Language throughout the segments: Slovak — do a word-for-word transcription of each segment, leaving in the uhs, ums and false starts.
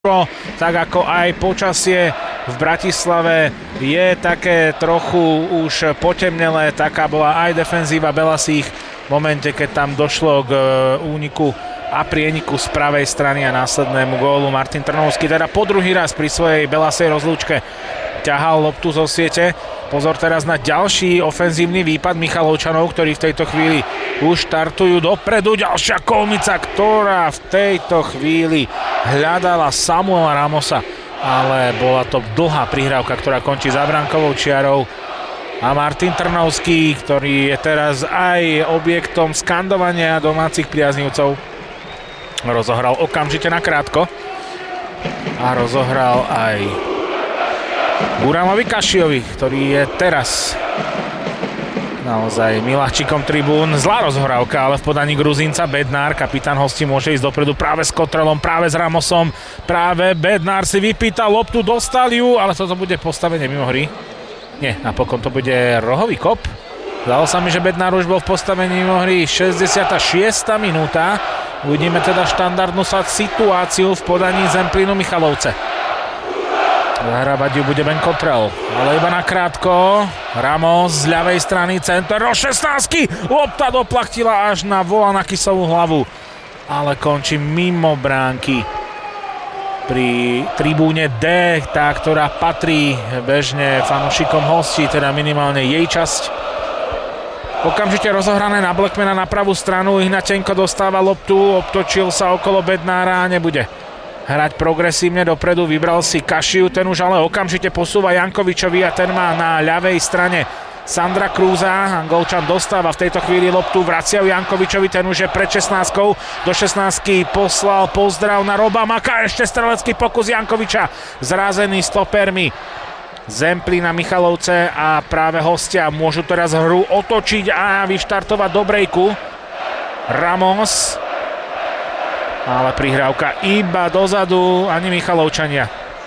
tak ako aj počasie v Bratislave je také trochu už potemnelé, taká bola aj defenzíva Belasích v momente, keď tam došlo k úniku a prieniku z pravej strany a následnému gólu. Martin Trnovský teda po druhý raz pri svojej Belasej rozlúčke ťahal loptu zo siete. Pozor teraz na ďalší ofenzívny výpad Michalovčanov, ktorí v tejto chvíli už štartujú dopredu. Ďalšia kolmica, ktorá v tejto chvíli hľadala Samuela Ramosa, ale bola to dlhá prihrávka, ktorá končí za bránkovou čiarou. A Martin Trnovský, ktorý je teraz aj objektom skandovania domácich priaznivcov, rozohral okamžite nakrátko a rozohral aj Guramovi Kašiovi, ktorý je teraz naozaj miláčikom tribún. Zlá rozhrávka, ale v podaní Gruzínca Bednár, kapitán hostí, môže ísť dopredu práve s Kotrelom, práve s Ramosom, práve Bednár si vypýta loptu, dostal ju, ale toto bude postavenie mimo hry. Nie, napokon to bude rohový kop. Zdalo sa mi, že Bednár už bol v postavení mimo hry. šesťdesiata šiesta minúta. Uvidíme teda štandardnú situáciu v podaní Zemplínu Michalovce. Zahrávať ju bude Ben Kotrel, ale iba nakrátko. Ramos z ľavej strany, center do šestnástky. Lopta doplachtila až na Volana Kysovú hlavu, ale končí mimo bránky pri tribúne D, tá, ktorá patrí bežne fanúšikom hostí, teda minimálne jej časť. Okamžite rozohrané na Blackmana na pravú stranu. Ignatenko dostáva loptu, obtočil sa okolo Bednára a nebude hrať progresívne dopredu, vybral si Kašiu, ten už ale okamžite posúva Jankovičovi a ten má na ľavej strane Sandra Krúza. Angolčan dostáva v tejto chvíli loptu, vraciajú Jankovičovi, ten už je pred šestnástkou, do šestnástky poslal pozdrav na Roba Maka, ešte strelecký pokus Jankoviča, zrazený stopermi Zemplína Michalovce a práve hostia môžu teraz hru otočiť a vyštartovať do brejku. Ramos, ale prihrávka iba dozadu, ani Michalovčania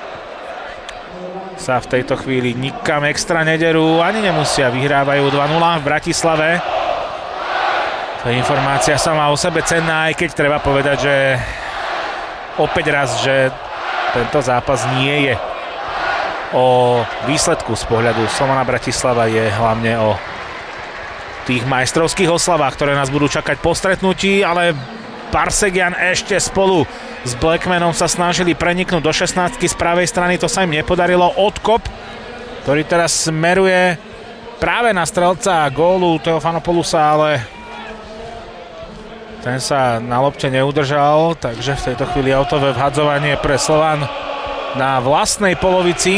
sa v tejto chvíli nikam extra nederú, ani nemusia, vyhrávajú dva nula v Bratislave. To je informácia sama o sebe cenná, aj keď treba povedať, že opäť raz, že tento zápas nie je o výsledku z pohľadu Slovana Bratislava, je hlavne o tých majstrovských oslavách, ktoré nás budú čakať po stretnutí, ale Parsegian ešte spolu s Blackmanom sa snažili preniknúť do šestnástky z pravej strany, to sa im nepodarilo. Odkop, ktorý teraz smeruje práve na strelca gólu Teofanopoulosa, ale ten sa na lopte neudržal, takže v tejto chvíli autové vhadzovanie pre Slovan na vlastnej polovici.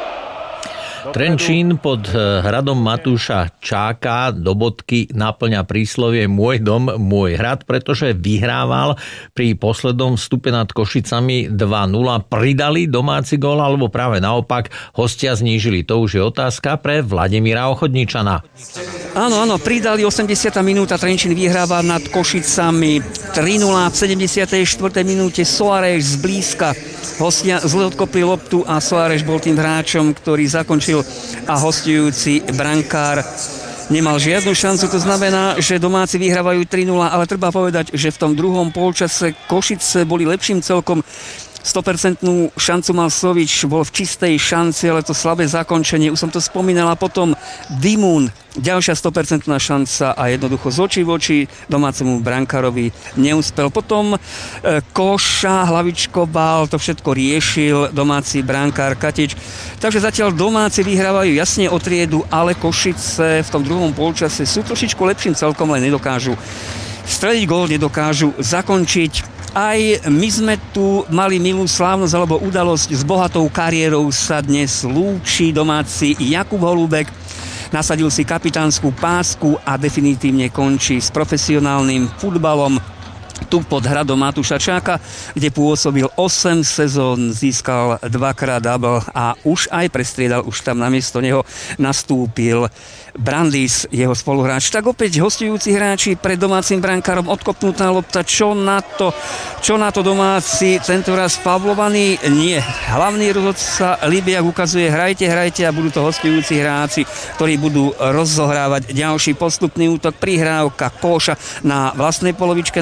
Trenčín pod hradom Matúša Čáka do bodky naplňa príslovie Môj dom, môj hrad, pretože vyhrával pri poslednom vstupe nad Košicami dva nula. Pridali domáci gól, alebo práve naopak hostia znížili? To už je otázka pre Vladimíra Ochodničana. Áno, áno, pridali, osemdesiata minúta, Trenčín vyhráva nad Košicami tri nula. V sedemdesiatej štvrtej minúte Soares zblízka hostia zle odkopli loptu a Soares bol tým hráčom, ktorý zakončil a hostujúci brankár nemal žiadnu šancu. To znamená, že domáci vyhrávajú tri nula, ale treba povedať, že v tom druhom polčase Košice boli lepším celkom. sto percent šancu mal Sovič, bol v čistej šanci, ale to slabé zakončenie, už som to spomínal, a potom Dimun, ďalšia sto percent šanca a jednoducho z očí v oči domácemu brankárovi neúspel. Potom e, Koša, Hlavičko bál, to všetko riešil domáci brankár Katič. Takže zatiaľ domáci vyhrávajú jasne o triedu, ale Košice v tom druhom polčase sú trošičku lepším celkom, len nedokážu streliť gól, nedokážu zakončiť. Aj my sme tu mali milú slávnosť alebo udalosť, s bohatou kariérou sa dnes lúči domáci Jakub Holúbek. Nasadil si kapitánsku pásku a definitívne končí s profesionálnym futbalom tu pod hradom Matúša Čáka, kde pôsobil osem sezón, získal dvakrát double a už aj prestriedal, už tam namiesto neho nastúpil Brandis, jeho spoluhráč. Tak opäť hostujúci hráči pred domácim brankárom, odkopnutá lopta, čo na to, čo na to domáci, tentoraz Pavlovaný? Nie. Hlavný rozhodca Libiak ukazuje, hrajte, hrajte, a budú to hostujúci hráči, ktorí budú rozohrávať ďalší postupný útok. Prihrávka Koša na vlastnej polovičke na ľavej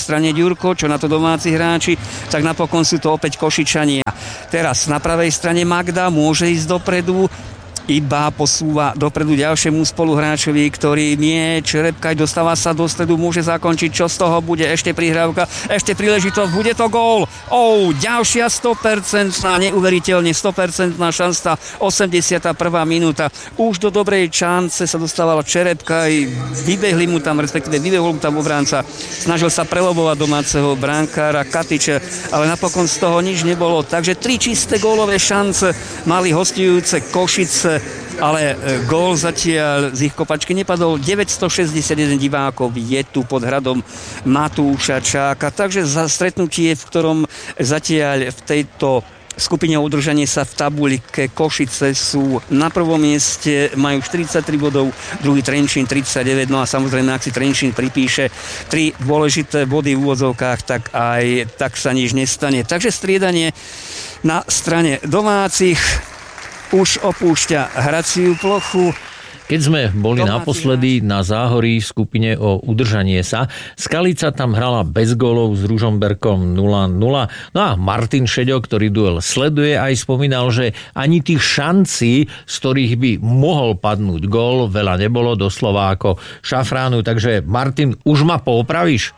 strane Ďurko, čo na to domáci hráči, tak napokon sú to opäť Košičania. Teraz na pravej strane Magda môže ísť dopredu, iba posúva dopredu ďalšiemu spoluhráčovi, ktorým je Čerepkaj, dostáva sa do stredu, môže zakončiť, čo z toho bude, ešte prihrávka, ešte príležitosť, bude to gól. Oh, ďalšia sto percent, neuveriteľne sto percent šanca, osemdesiata prvá minúta. Už do dobrej šance sa dostával Čerepkaj, vybehli mu tam, respektíve vybehol mu tam obránca, snažil sa prelobovať domáceho brankára Katiče, ale napokon z toho nič nebolo, takže tri čisté gólové šance mali hostujúce Košice, ale gól zatiaľ z ich kopačky nepadol. deväťstošesťdesiatjeden divákov je tu pod hradom Matúša Čáka, takže za stretnutie, v ktorom zatiaľ v tejto skupine udržanie sa v tabuľke Košice sú na prvom mieste, majú štyridsaťtri bodov, druhý Trenčín tridsaťdeväť, no a samozrejme, ak si Trenčín pripíše tri dôležité body v úvodzovkách, tak aj tak sa nič nestane. Takže striedanie na strane domácich už opúšťa hraciu plochu. Keď sme boli naposledy na Záhorí v skupine o udržanie sa, Skalica tam hrala bez gólov s Ružomberkom nula nula. No a Martin Šeďo, ktorý duel sleduje, aj spomínal, že ani tých šancí, z ktorých by mohol padnúť gól, veľa nebolo, doslova ako šafránu. Takže Martin, už ma poopravíš?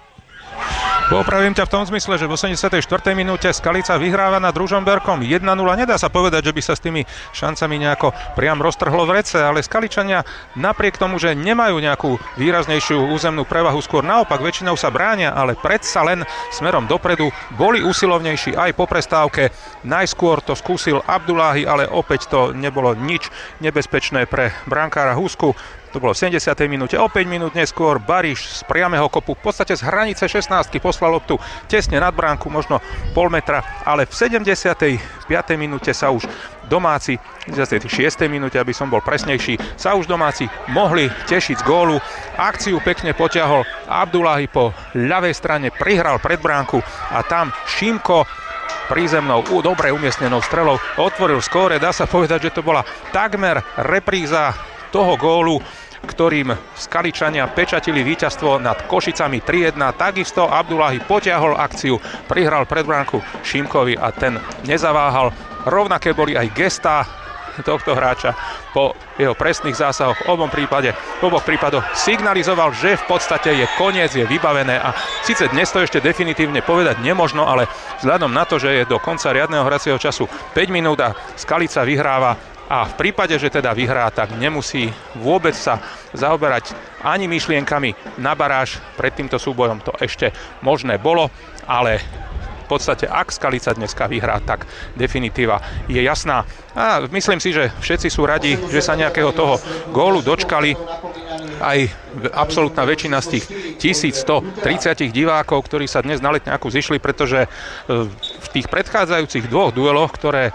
Popravím ťa v tom zmysle, že v osemdesiatej štvrtej minúte Skalica vyhráva nad Ružomberkom jedna nula. Nedá sa povedať, že by sa s tými šancami nejako priam roztrhlo v rece, ale Skaličania napriek tomu, že nemajú nejakú výraznejšiu územnú prevahu, skôr naopak väčšinou sa bránia, ale predsa len smerom dopredu boli usilovnejší aj po prestávke. Najskôr to skúsil Abduláhi, ale opäť to nebolo nič nebezpečné pre brankára Husku. To bolo v sedemdesiatej minúte, o päť minút neskôr Bariš z priameho kopu, v podstate z hranice šestnástky poslal loptu tesne nad bránku, možno pol metra, ale v sedemdesiatej piatej minúte sa už domáci, v sedemdesiatej šiestej minúte, aby som bol presnejší, sa už domáci mohli tešiť z gólu. Akciu pekne potiahol Abdullahi po ľavej strane, prihral pred bránku a tam Šimko prízemnou, dobre umiestnenou strelou otvoril skóre. Dá sa povedať, že to bola takmer repríza toho gólu, ktorým Skaličania pečatili víťazstvo nad Košicami tri jedna. Takisto Abdullahi potiahol akciu, prihral pred bránku Šimkovi a ten nezaváhal. Rovnaké boli aj gestá tohto hráča po jeho presných zásahoch. V obom prípade, v oboch prípadoch signalizoval, že v podstate je koniec, je vybavené a síce dnes to ešte definitívne povedať nemožno, ale vzhľadom na to, že je do konca riadneho hracieho času päť minút a Skalica vyhráva, a v prípade, že teda vyhrá, tak nemusí vôbec sa zaoberať ani myšlienkami na baráž. Pred týmto súbojom to ešte možné bolo, ale v podstate, ak Skalica dneska vyhrá, tak definitíva je jasná. A myslím si, že všetci sú radi, že sa nejakého toho gólu dočkali. Aj absolútna väčšina z tých tisícstotridsať divákov, ktorí sa dnes na Letňáku zišli, pretože v tých predchádzajúcich dvoch dueloch, ktoré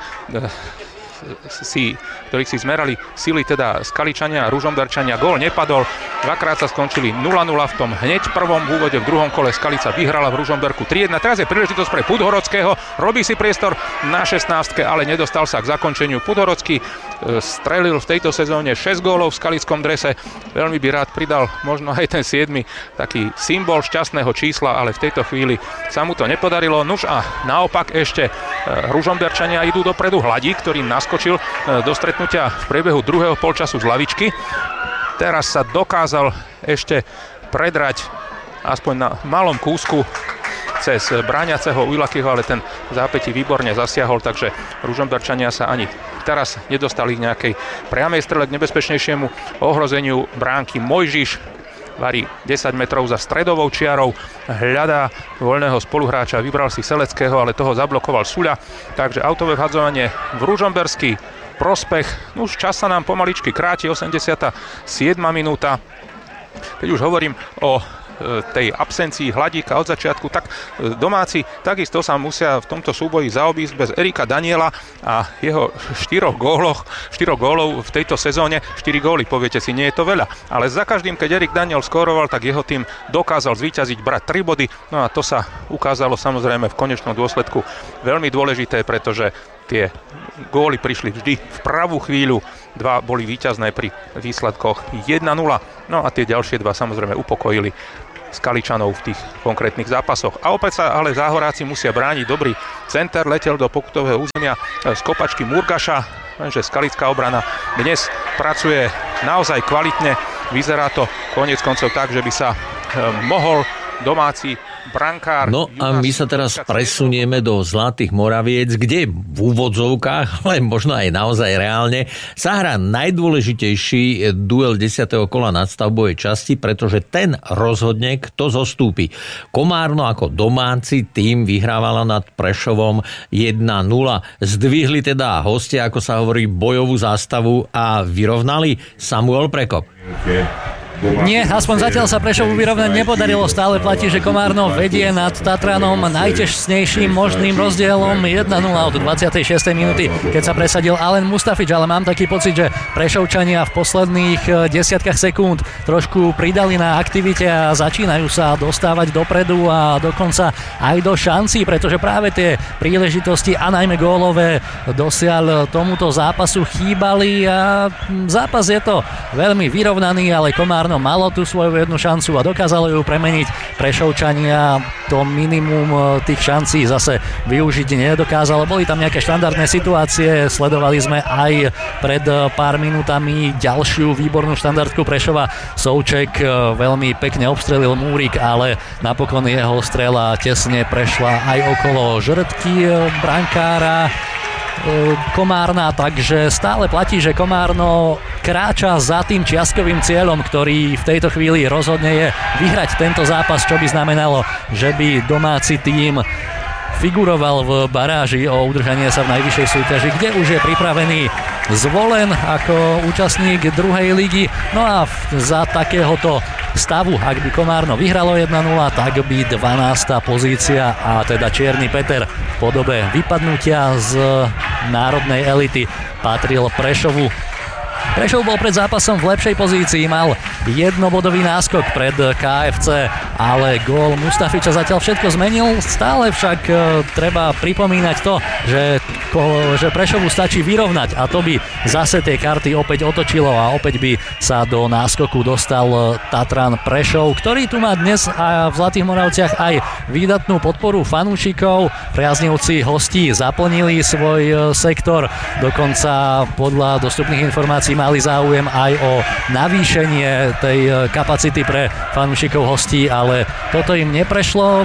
si, ktorých si zmerali sily, teda Skaličania a Ružomberčania, gól nepadol. Dvakrát sa skončili nula nula v tom hneď prvom v úvode, v druhom kole Skalica vyhrala v Ružomberku tri jedna. Teraz je príležitosť pre Podhorodského, robí si priestor na šestnástke, ale nedostal sa k zakončeniu. Podhorodský strelil v tejto sezóne šesť gólov v skalickom drese. Veľmi by rád pridal možno aj ten siedmy, taký symbol šťastného čísla, ale v tejto chvíli sa mu to nepodarilo. Nuž a naopak ešte Ružomberčania idú dopredu. Hladík, ktorý naskočil do stretnutia v priebehu druhého polčasu z lavičky. Teraz sa dokázal ešte predrať aspoň na malom kúsku cez bráňaceho Ujlakyho, ale ten v zápätí výborne zasiahol, takže Ružomberčania sa ani teraz nedostali k nejakej priamej strele, k nebezpečnejšiemu ohrozeniu bránky. Mojžiš varí desať metrov za stredovou čiarou, hľadá voľného spoluhráča, vybral si Seleckého, ale toho zablokoval Suľa, takže autové vhadzovanie v Ružomberský prospech. Už čas sa nám pomaličky kráti, osemdesiata siedma minúta. Keď už hovorím o tej absencii Hladíka od začiatku, tak domáci takisto sa musia v tomto súboji zaobísť bez Erika Daniela a jeho štyroch góloch, štyroch gólov v tejto sezóne. štyri góly, poviete si, nie je to veľa, ale za každým, keď Erik Daniel skóroval, tak jeho tým dokázal zvíťaziť, brať tri body, no a to sa ukázalo samozrejme v konečnom dôsledku veľmi dôležité, pretože tie góly prišli vždy v pravú chvíľu. Dva boli víťazné pri výsledkoch jedna nula. No a tie ďalšie dva samozrejme upokojili Skaličanov v tých konkrétnych zápasoch. A opäť sa ale Záhoráci musia brániť. Dobrý center letel do pokutového územia z kopačky Murgaša, lenže skalická obrana dnes pracuje naozaj kvalitne. Vyzerá to koniec koncov tak, že by sa mohol domáci brankár... No a my sa teraz presunieme do Zlatých Moraviec, kde v úvodzovkách, ale možno aj naozaj reálne, sa hrá najdôležitejší duel desiateho kola nadstavbovej časti, pretože ten rozhodne, kto zostúpi. Komárno ako domáci tým vyhrávala nad Prešovom jedna nula. Zdvihli teda hostia, ako sa hovorí, bojovú zástavu a vyrovnali. Samuel Prekop. Nie, aspoň zatiaľ sa Prešovu vyrovnať nepodarilo. Stále platí, že Komárno vedie nad Tatranom najtešnejším možným rozdielom jeden nula od dvadsiatej šiestej minúty, keď sa presadil Alen Mustafič, ale mám taký pocit, že Prešovčania v posledných desiatkách sekúnd trošku pridali na aktivite a začínajú sa dostávať dopredu a dokonca aj do šancí, pretože práve tie príležitosti a najmä gólové dosiaľ tomuto zápasu chýbali a zápas je to veľmi vyrovnaný, ale Komárno malo tú svoju jednu šancu a dokázalo ju premeniť. Prešovčania to minimum tých šancí zase využiť nedokázalo. Boli tam nejaké štandardné situácie, sledovali sme aj pred pár minútami ďalšiu výbornú štandardku Prešova. Souček veľmi pekne obstrelil múrik, ale napokon jeho strela tesne prešla aj okolo žrtky brankára Komárna, takže stále platí, že Komárno kráča za tým čiastkovým cieľom, ktorý v tejto chvíli rozhodne je vyhrať tento zápas, čo by znamenalo, že by domáci tím figuroval v baráži o udržanie sa v najvyššej súťaži, kde už je pripravený Zvolen ako účastník druhej ligy. No a za takéhoto stavu, ak by Komárno vyhralo jeden nula, tak by dvanásta pozícia a teda Čierny Peter v podobe vypadnutia z národnej elity patril Prešovu. Prešov bol pred zápasom v lepšej pozícii, mal jednobodový náskok pred ká ef cé, ale gól Mustafiča zatiaľ všetko zmenil. Stále však e, treba pripomínať to, že, ko, že Prešovu stačí vyrovnať a to by zase tie karty opäť otočilo a opäť by sa do náskoku dostal Tatran Prešov, ktorý tu má dnes a v Zlatých Moravciach aj výdatnú podporu fanúšikov. Priaznivci hostí zaplnili svoj sektor, dokonca podľa dostupných informácií mali záujem aj o navýšenie tej kapacity pre fanúšikov hostí, ale toto im neprešlo.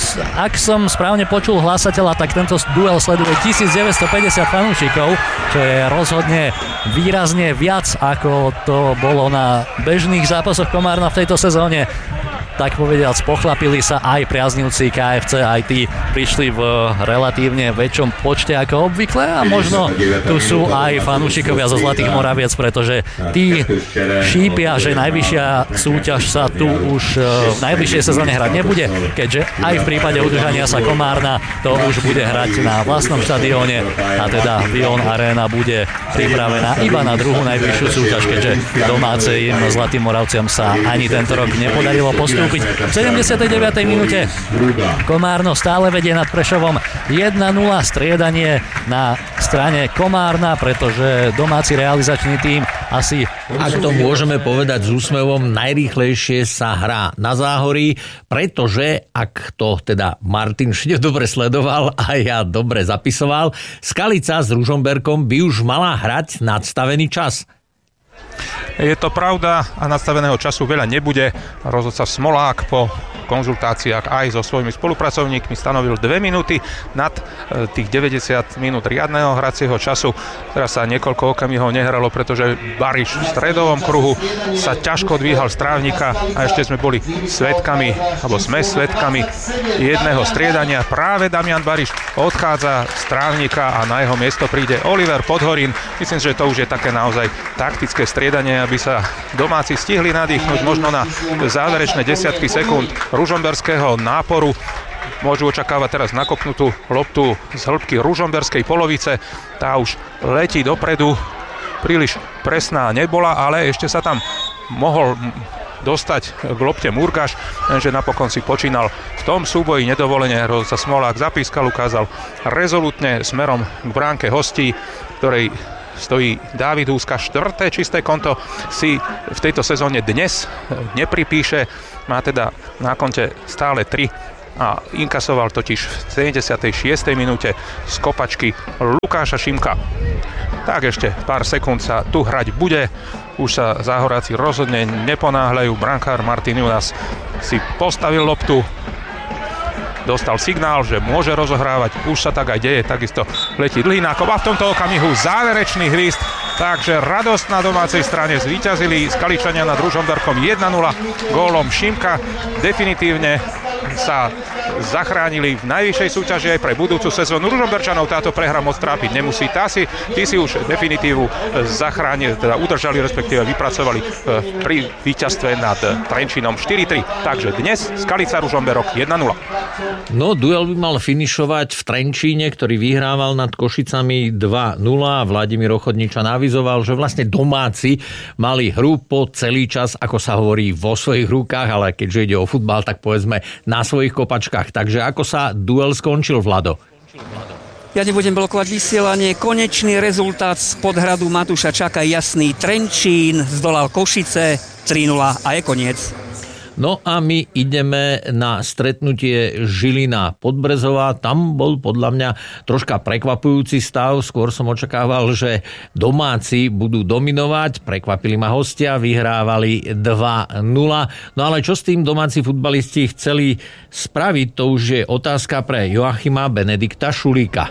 Ak som správne počul hlásateľa, tak tento duel sleduje tisícdeväťstopäťdesiat fanúšikov, čo je rozhodne výrazne viac, ako to bolo na bežných zápasoch Komárna v tejto sezóne. Tak povediac, pochlapili sa aj priaznivci ká ef cé, aj tí prišli v relatívne väčšom počte ako obvykle a možno tu sú aj fanúšikovia zo Zlatých Moraviec, pretože tí šípia, že najvyššia súťaž sa tu už v najbližšej sezóne hrať nebude, keďže aj v prípade udržania sa Komárna to už bude hrať na vlastnom štadióne a teda Vion Arena bude pripravená iba na druhú najvyššiu súťaž, keďže domácim Zlatým Moravciam sa ani tento rok nepodarilo postúpiť. V sedemdesiatej deviatej minúte Komárno stále vedie nad Prešovom jeden nula, striedanie na strane Komárna, pretože domáci realizačný tím asi... Ak to môžeme povedať s úsmevom, najrýchlejšie sa hrá na Záhorí, pretože, ak to teda Martin Šňo dobre sledoval a ja dobre zapisoval, Skalica s Ružomberkom by už mala hrať nadstavený čas. Je to pravda a nadstaveného času veľa nebude. Rozhodca Smolák po konzultáciách aj so svojimi spolupracovníkmi stanovil dve minúty nad tých deväťdesiat minút riadneho hracieho času. Teraz sa niekoľko okamihov nehralo, pretože Bariš v stredovom kruhu sa ťažko dvíhal z trávnika a ešte sme boli svedkami, alebo sme svedkami jedného striedania. Práve Damian Bariš odchádza z trávnika a na jeho miesto príde Oliver Podhorín. Myslím, že to už je také naozaj taktické striedanie, aby sa domáci stihli nadýchnuť možno na záverečné desiatky sekúnd ružomberského náporu. Môžu očakávať teraz nakopnutú loptu z hĺbky ružomberskej polovice. Tá už letí dopredu. Príliš presná nebola, ale ešte sa tam mohol dostať k lopte Murgaš, lenže napokon si počínal v tom súboji nedovolenie. Rozhodca Smolák zapískal, ukázal rezolutne smerom k bránke hostí, ktorej stojí Dávid Húska. Štvrté čisté konto si v tejto sezóne dnes nepripíše. Má teda na konte stále tri a inkasoval totiž v sedemdesiatej šiestej minúte z kopačky Lukáša Šimka. Tak ešte pár sekúnd sa tu hrať bude. Už sa Záhoráci rozhodne neponáhľajú. Brankár Martin Junas si postavil loptu, dostal signál, že môže rozohrávať, už sa tak aj deje, takisto letí dlhý nákop a v tomto okamihu záverečný hvist, takže radosť na domácej strane, zvíťazili Skaličania nad Ružomberkom jeden nula gólom Šimka, definitívne sa zachránili v najvyššej súťaži aj pre budúcu sezónu. Ružomberčanov táto prehra moc trápiť nemusí. Tá si, tí si už definitívu zachránili, teda udržali, respektíve vypracovali pri víťazstve nad Trenčínom štyri tri. Takže dnes Skalica Ružomberok jeden nula. No, duel by mal finišovať v Trenčíne, ktorý vyhrával nad Košicami dva nula. Vladimír Ochodničan avizoval, že vlastne domáci mali hru po celý čas, ako sa hovorí, vo svojich rukách, ale keďže ide o futbal, tak povedzme na svojich kopačkách. Takže ako sa duel skončil, Vlado? Ja nebudem blokovať vysielanie. Konečný rezultát z Podhradu Matúša čaká jasný. Trenčín zdolal Košice tri nula a je koniec. No a my ideme na stretnutie Žilina Podbrezová. Tam bol podľa mňa troška prekvapujúci stav. Skôr som očakával, že domáci budú dominovať. Prekvapili ma hostia, vyhrávali dva nula. No ale čo s tým domáci futbalisti chceli spraviť, to už je otázka pre Joachima Benedikta Šulíka.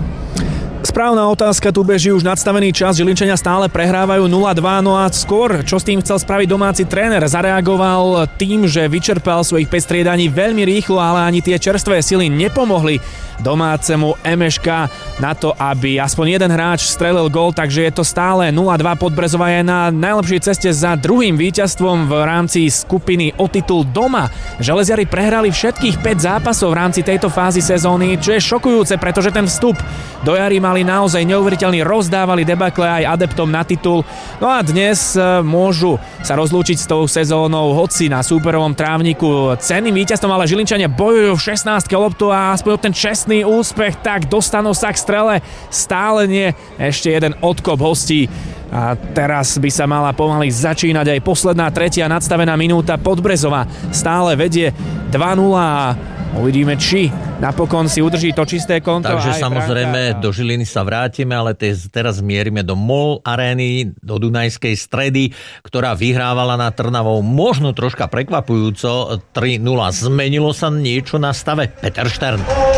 Správna otázka, tu beží už nadstavený čas, Žilinčania stále prehrávajú nula dva, no a skôr, čo s tým chcel spraviť domáci tréner, zareagoval tým, že vyčerpal svojich päť striedaní veľmi rýchlo, ale ani tie čerstvé sily nepomohli domácemu em eš ká na to, aby aspoň jeden hráč strelil gól, takže je to stále nula dva. Podbrezová je na najlepšej ceste za druhým víťazstvom v rámci skupiny o titul doma. Železiari prehrali všetkých päť zápasov v rámci tejto fázy sezóny, čo je šokujúce, pretože ten vstup do jary mali naozaj neuveriteľný, rozdávali debakle aj adeptom na titul. No a dnes môžu sa rozlúčiť s tou sezónou hoci na súperovom trávniku cenným víťazstvom, ale Žilinčania bojujú v šestnástke loptu a aspoň ten čestný úspech, tak dostanú sa k strele. Stále nie, ešte jeden odkop hostí. A teraz by sa mala pomaly začínať aj posledná tretia nadstavená minúta. Podbrezová stále vedie dva nula a uvidíme, či napokon si udrží to čisté konto. Takže samozrejme do Žiliny sa vrátime, ale teraz mierime do MOL arény, do Dunajskej Stredy, ktorá vyhrávala na Trnavou možno troška prekvapujúco tri nula. Zmenilo sa niečo na stave? Peter Štern.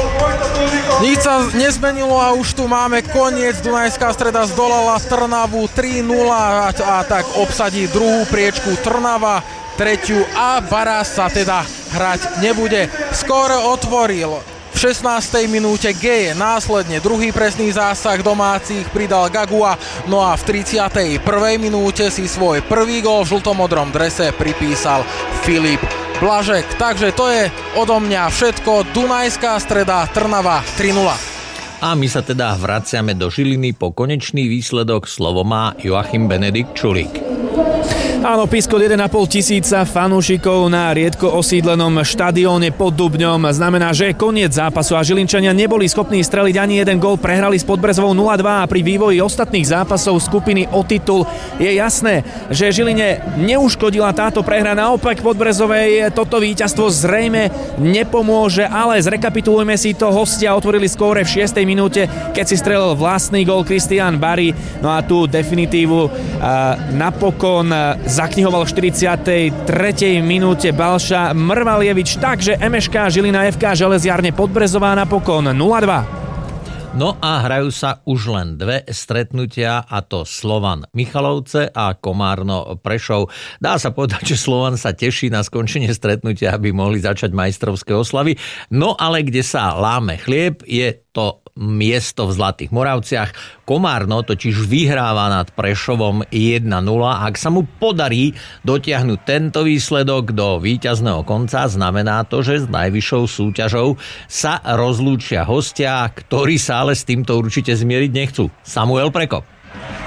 Nič sa nezmenilo a už tu máme koniec. Dunajská Streda zdolala Trnavu tri nula a, a tak obsadí druhú priečku Trnava, tretiu a Barás sa teda hrať nebude. Skóre otvoril v šestnástej minúte G, následne druhý presný zásah domácich pridal Gagua, no a v tridsiatej prvej minúte si svoj prvý gól v žltomodrom drese pripísal Filip Blažek. Takže to je odo mňa všetko. Dunajská Streda, Trnava tri nula. A my sa teda vraciame do Žiliny po konečný výsledok. Slovo má Joachim Benedikt Šulík. Áno, pískot jeden a pol tisíca fanúšikov na riedko osídlenom štadióne pod Dubňom znamená, že je koniec zápasu a Žilinčania neboli schopní streliť ani jeden gól, prehrali s Podbrezovou nula dva a pri vývoji ostatných zápasov skupiny o titul je jasné, že Žiline neuškodila táto prehra, naopak Podbrezovej toto víťazstvo zrejme nepomôže, ale zrekapitulujme si to, hostia otvorili skóre v šiestej minúte, keď si strelil vlastný gól Kristián Bari, no a tu definitívu uh, napokon zaknihoval v štyridsiatej tretej minúte Balša Mrvalievič, takže em eš ká Žilina ef ká Železiarne Podbrezová napokon nula dva. No a hrajú sa už len dve stretnutia, a to Slovan Michalovce a Komárno Prešov. Dá sa povedať, že Slovan sa teší na skončenie stretnutia, aby mohli začať majstrovské oslavy. No ale kde sa láme chlieb, je to miesto v Zlatých Moravciach. Komárno totiž vyhráva nad Prešovom jeden nula. Ak sa mu podarí dotiahnuť tento výsledok do víťazného konca, znamená to, že s najvyššou súťažou sa rozlúčia hostia, ktorí sa ale s týmto určite zmieriť nechcú. Samuel Prekop.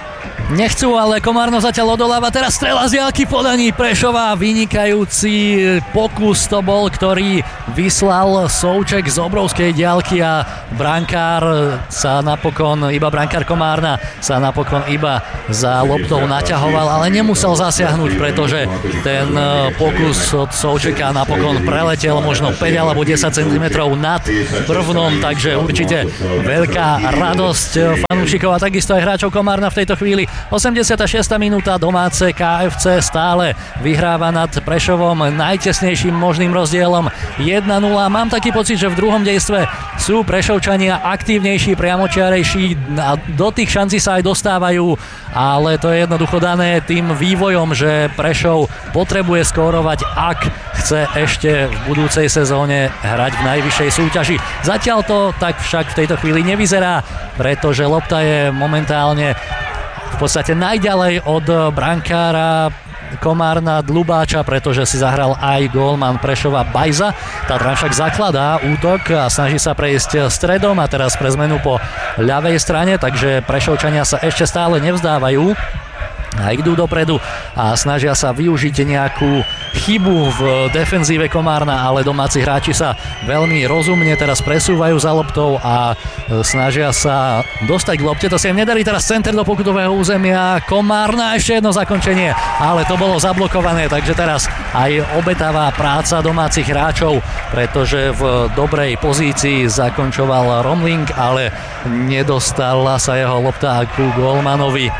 Nechcú, ale Komárno zatiaľ odoláva. Teraz strela z diaľky podaní Prešova. Vynikajúci pokus to bol, ktorý vyslal Souček z obrovskej diaľky a brankár sa napokon, iba brankár Komárna sa napokon iba za loptou naťahoval, ale nemusel zasiahnuť, pretože ten pokus od Součeka napokon preletel možno päť alebo desať centimetrov nad prvnom, takže určite veľká radosť fanúšikov a takisto aj hráčov Komárna v tejto chvíli. osemdesiata šiesta minúta, domáce ká ef cé stále vyhráva nad Prešovom najtesnejším možným rozdielom jeden nula. Mám taký pocit, že v druhom dejstve sú Prešovčania aktívnejší, priamočiarejší a do tých šancí sa aj dostávajú, ale to je jednoducho dané tým vývojom, že Prešov potrebuje skórovať, ak chce ešte v budúcej sezóne hrať v najvyššej súťaži. Zatiaľ to tak však v tejto chvíli nevyzerá, pretože lopta je momentálne v podstate najďalej od brankára Komárna Dlubáča, pretože si zahral aj gólman Prešova Bajza. Tatran však zakladá útok a snaží sa prejsť stredom a teraz pre zmenu po ľavej strane, takže Prešovčania sa ešte stále nevzdávajú a idú dopredu a snažia sa využiť nejakú chybu v defenzíve Komárna, ale domáci hráči sa veľmi rozumne teraz presúvajú za loptou a snažia sa dostať k lopte. To sa im nedarí, teraz center do pokutového územia Komárna, ešte jedno zakončenie, ale to bolo zablokované, takže teraz aj obetavá práca domácich hráčov, pretože v dobrej pozícii zakončoval Romling, ale nedostala sa jeho lopta ku gólmanovi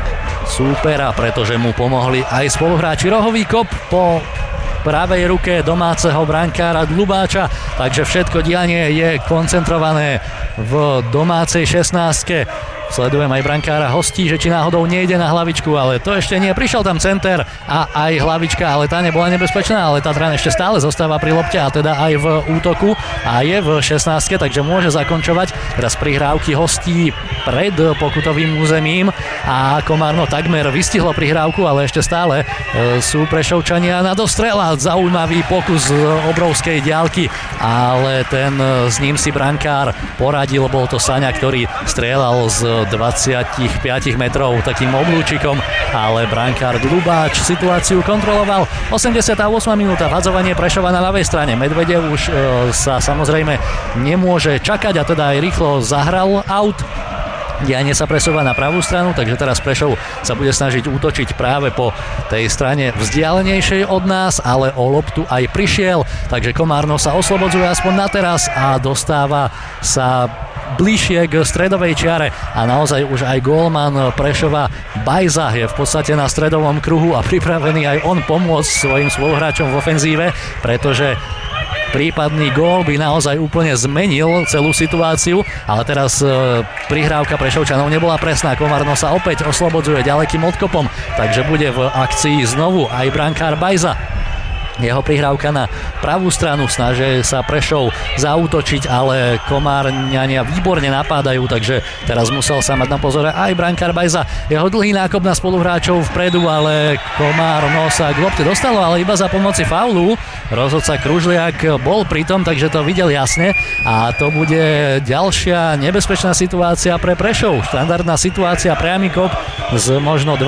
súpera, pretože mu pomohli aj spoluhráči. Rohový kop po pravej ruke domáceho brankára Dlubáča, takže všetko dianie je koncentrované v domácej šestnástke. Sledujem aj brankára hostí, že či náhodou nejde na hlavičku, ale to ešte nie. Prišiel tam center a aj hlavička, ale tá nebola nebezpečná, ale Tatran ešte stále zostáva pri lopte a teda aj v útoku a je v šestnástke, takže môže zakončovať. Teraz prihrávky hostí pred pokutovým územím a Komárno takmer vystihlo prihrávku, ale ešte stále sú Prešovčania na dostrela. Zaujímavý pokus z obrovskej diaľky, ale ten s ním si brankár poradil, bol to Saňa, ktorý strieľal z dvadsaťpäť metrov takým oblúčikom, ale brankár Dlubáč situáciu kontroloval. osemdesiata ôsma minúta, vhadzovanie Prešova na ľavej strane. Medvedev už e, sa samozrejme nemôže čakať a teda aj rýchlo zahral out. Dianie sa presúva na pravú stranu, takže teraz Prešov sa bude snažiť útočiť práve po tej strane vzdialenejšej od nás, ale o loptu aj prišiel, takže Komárno sa oslobodzuje aspoň na teraz a dostáva sa bližšie k stredovej čiare a naozaj už aj gólman Prešova Bajza je v podstate na stredovom kruhu a pripravený aj on pomôcť svojim spoluhráčom v ofenzíve, pretože prípadný gól by naozaj úplne zmenil celú situáciu, ale teraz e, prihrávka Prešovčanov nebola presná. Komárno sa opäť oslobodzuje ďalekým odkopom, takže bude v akcii znovu aj brankár Bajza. Jeho prihrávka na pravú stranu, snaží sa Prešov zaútočiť, ale Komárňania výborne napádajú, takže teraz musel sa mať na pozore aj brankár Bajza. Jeho dlhý nákop na spoluhráčov vpredu, ale Komárno sa k lopte dostalo, ale iba za pomoci faulu. Rozhodca Kružliak bol pritom, takže to videl jasne a to bude ďalšia nebezpečná situácia pre Prešov. Štandardná situácia, priamy kop z možno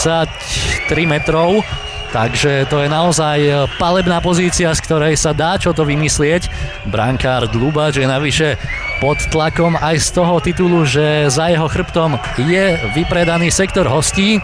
dvadsaťtri metrov. Takže to je naozaj palebná pozícia, z ktorej sa dá čo to vymyslieť. Brankár Dlubáč je navyše pod tlakom aj z toho titulu, že za jeho chrbtom je vypredaný sektor hostí.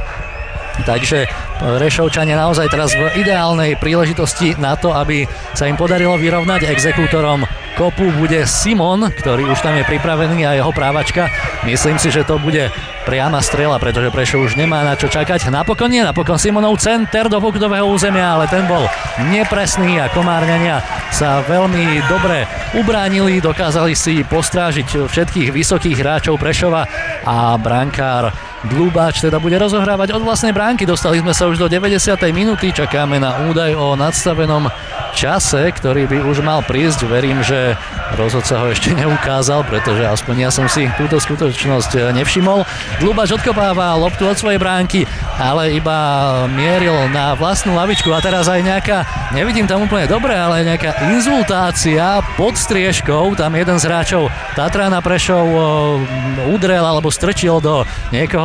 Takže Prešovčania naozaj teraz v ideálnej príležitosti na to, aby sa im podarilo vyrovnať. Exekútorom kopu bude Simon, ktorý už tam je pripravený a jeho právačka. Myslím si, že to bude priama strela, pretože Prešov už nemá na čo čakať. Napokon nie, napokon Simonov center do pokutového územia, ale ten bol nepresný a Komárňania sa veľmi dobre ubránili, dokázali si postrážiť všetkých vysokých hráčov Prešova a brankár Dlubáč teda bude rozohrávať od vlastnej bránky. Dostali sme sa už do deväťdesiatej minúty, čakáme na údaj o nadstavenom čase, ktorý by už mal prísť. Verím, že rozhodca ho ešte neukázal, pretože aspoň ja som si túto skutočnosť nevšimol. Dlubáč odkopáva loptu od svojej bránky, ale iba mieril na vlastnú lavičku a teraz aj nejaká, nevidím tam úplne dobre, ale nejaká inzultácia pod striežkou. Tam jeden z hráčov Tatrana Prešov udrel alebo strčil do niekoho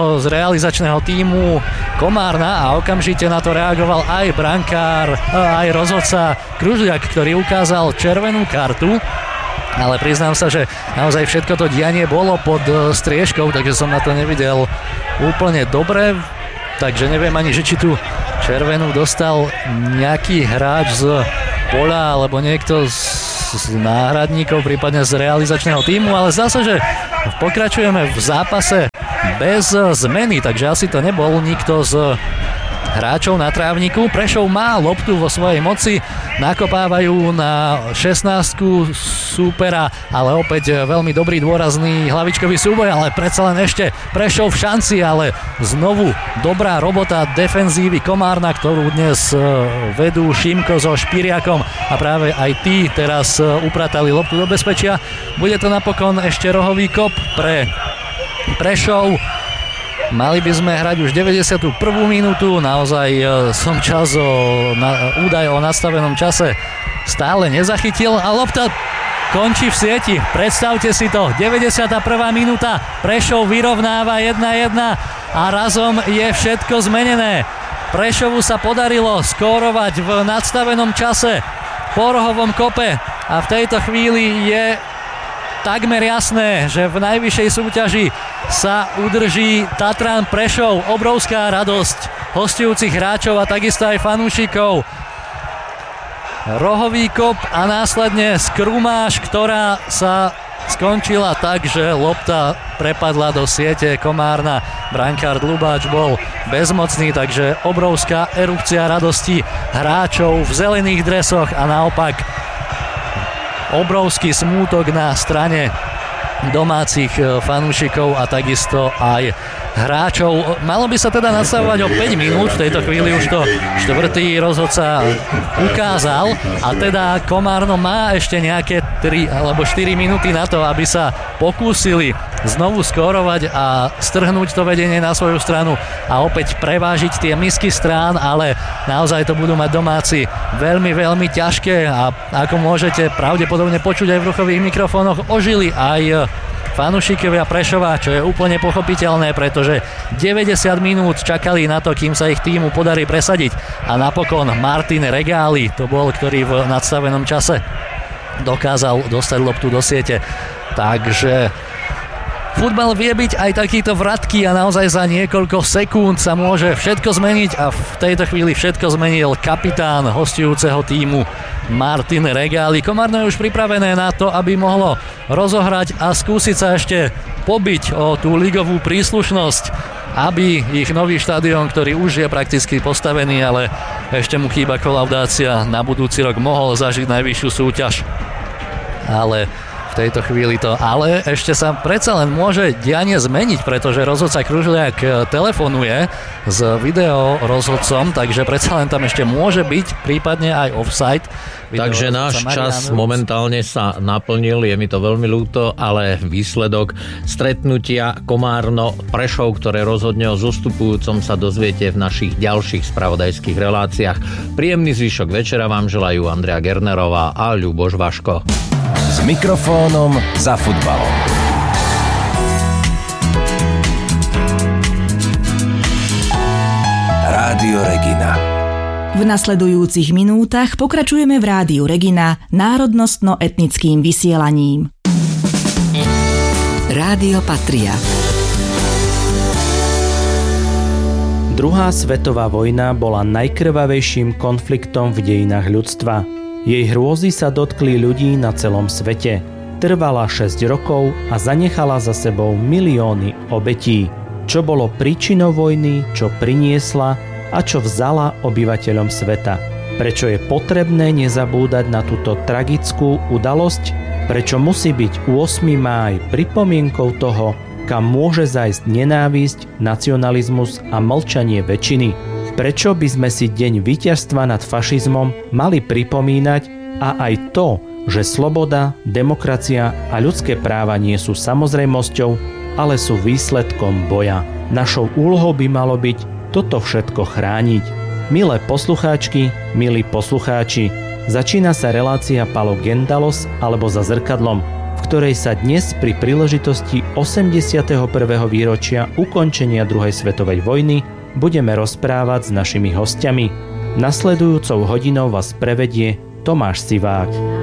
niekto z realizačného tímu Komárna a okamžite na to reagoval aj brankár, aj rozhodca Kružliak, ktorý ukázal červenú kartu. Ale priznám sa, že naozaj všetko to dianie bolo pod striežkou, takže som na to nevidel úplne dobre. Takže neviem ani, že či tu červenú dostal nejaký hráč z poľa alebo niekto z, z náhradníkov, prípadne z realizačného tímu, ale zdá sa, že pokračujeme v zápase bez zmeny, takže asi to nebol nikto z hráčov na trávniku. Prešov má loptu vo svojej moci, nakopávajú na šestnástku súpera, ale opäť veľmi dobrý dôrazný hlavičkový súboj, ale predsa len ešte Prešov v šanci, ale znovu dobrá robota defenzívy Komárna, ktorú dnes vedú Šimko so Špiriakom a práve aj tí teraz upratali loptu do bezpečia. Bude to napokon ešte rohový kop pre Prešov. Mali by sme hrať už deväťdesiatu prvú minútu, naozaj som čas o na, údaj o nastavenom čase stále nezachytil a lopta končí v sieti. Predstavte si to, deväťdesiata prvá minúta, Prešov vyrovnáva jedna jedna a razom je všetko zmenené. Prešovu sa podarilo skórovať v nadstavenom čase po rohovom kope a v tejto chvíli je takmer jasné, že v najvyššej súťaži sa udrží Tatran Prešov. Obrovská radosť hostujúcich hráčov a takisto aj fanúšikov. Rohový kop a následne skrumáž, ktorá sa skončila tak, že lopta prepadla do siete Komárna. Brankár Dlubáč bol bezmocný, takže obrovská erupcia radosti hráčov v zelených dresoch a naopak obrovský smútok na strane domácich fanúšikov a takisto aj hráčov. Malo by sa teda nastavovať o päť minút, v tejto chvíli už to štvrtý rozhodca ukázal a teda Komárno má ešte nejaké tri alebo štyri minúty na to, aby sa pokúsili znovu skórovať a strhnúť to vedenie na svoju stranu a opäť prevážiť tie misky strán, ale naozaj to budú mať domáci veľmi, veľmi ťažké a ako môžete pravdepodobne počuť aj v ruchových mikrofónoch, ožili aj fanúšikovia Prešova, čo je úplne pochopiteľné, pretože deväťdesiat minút čakali na to, kým sa ich tímu podarí presadiť a napokon Martin Regáli to bol, ktorý v nadstavenom čase dokázal dostať loptu do siete. Takže futbal vie byť aj takýto vratky a naozaj za niekoľko sekúnd sa môže všetko zmeniť a v tejto chvíli všetko zmenil kapitán hostujúceho tímu Martin Regáli. Komárno je už pripravené na to, aby mohlo rozohrať a skúsiť sa ešte pobiť o tú ligovú príslušnosť, aby ich nový štadión, ktorý už je prakticky postavený, ale ešte mu chýba kolaudácia, na budúci rok mohol zažiť najvyššiu súťaž. Ale v tejto chvíli to, ale ešte sa predsa len môže dianie zmeniť, pretože rozhodca Kružliak telefonuje s video rozhodcom, takže predsa len tam ešte môže byť prípadne aj offside. Takže náš čas momentálne sa naplnil, je mi to veľmi ľúto, ale výsledok stretnutia Komárno Prešov, ktoré rozhodne o zostupujúcom, sa dozviete v našich ďalších spravodajských reláciách. Príjemný zvyšok večera vám želajú Andrea Gernerová a Ľuboš Vaško. S mikrofónom za futbalom. Rádio Regina. V nasledujúcich minútach pokračujeme v Rádiu Regina národnostno-etnickým vysielaním. Rádio Patria. Druhá svetová vojna bola najkrvavejším konfliktom v dejinách ľudstva. Jej hrôzy sa dotkli ľudí na celom svete. Trvala šesť rokov a zanechala za sebou milióny obetí. Čo bolo príčinou vojny, čo priniesla a čo vzala obyvateľom sveta. Prečo je potrebné nezabúdať na túto tragickú udalosť? Prečo musí byť ôsmeho mája pripomienkou toho, kam môže zájsť nenávisť, nacionalizmus a mlčanie väčšiny? Prečo by sme si deň víťazstva nad fašizmom mali pripomínať a aj to, že sloboda, demokracia a ľudské práva nie sú samozrejmosťou, ale sú výsledkom boja. Našou úlohou by malo byť toto všetko chrániť. Milé poslucháčky, milí poslucháči, začína sa relácia Palo Gendalos alebo Za zrkadlom, v ktorej sa dnes pri príležitosti osemdesiateho prvého výročia ukončenia druhej svetovej vojny budeme rozprávať s našimi hostiami. Nasledujúcou hodinou vás prevedie Tomáš Sivák.